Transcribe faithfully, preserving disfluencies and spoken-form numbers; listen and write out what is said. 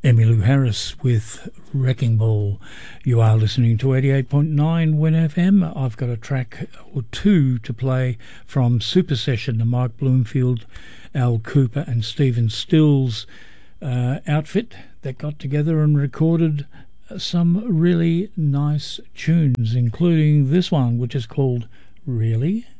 Emmylou Harris with Wrecking Ball. You are listening to eighty-eight point nine Win F M. I've got a track or two to play from Super Session, the Mike Bloomfield, Al Cooper and Stephen Stills uh, outfit that got together and recorded some really nice tunes, including this one, which is called Really?